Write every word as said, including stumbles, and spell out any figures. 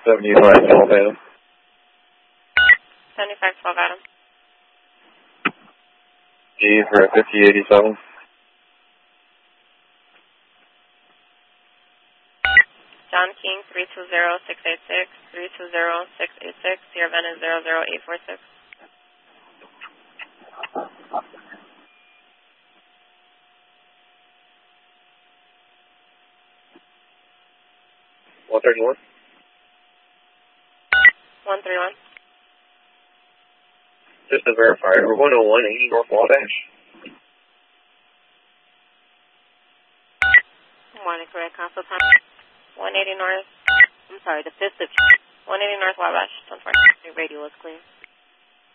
seventy-five twelve Adam. seventy-five twelve Adam. G for fifty eighty-seven. John King, three two zero six eight six, three two zero six eight six, Sierra Venice zero zero eight four six. one thirty-one. one three one. Just to verify, we're one oh one eighty North Wabash. Morning, correct console time. one eighty North. I'm sorry, the fifth of one eighty North Wabash. one forty. The radio was clear.